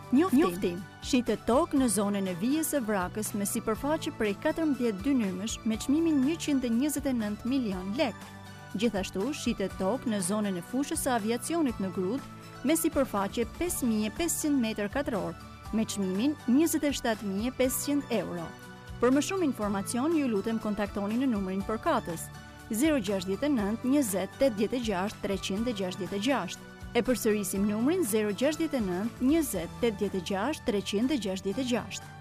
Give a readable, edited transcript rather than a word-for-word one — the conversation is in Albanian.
Njoftim. Shitet tokë në zonën e vijës së Vrakës me sipërfaqe prej 14 dynymësh me çmimin 129 milion lek. Gjithashtu shitet tokë në zonën e fushës së aviacionit në Grudë me sipërfaqe 5500 m2 me çmimin 27500 euro. Për më shumë informacion ju lutem kontaktoni në numrin përkatës 069 20 86 366. E përsërisim numrin 069 20 86 366.